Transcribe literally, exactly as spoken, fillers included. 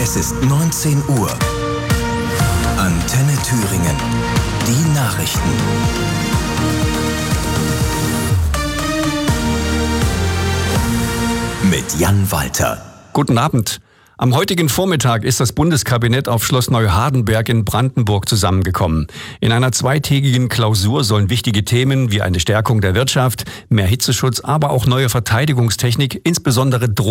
Es ist neunzehn Uhr. Antenne Thüringen. Die Nachrichten. Mit Jan Walter. Guten Abend. Am heutigen Vormittag ist das Bundeskabinett auf Schloss Neuhardenberg in Brandenburg zusammengekommen. In einer zweitägigen Klausur sollen wichtige Themen wie eine Stärkung der Wirtschaft, mehr Hitzeschutz, aber auch neue Verteidigungstechnik, insbesondere Drohnen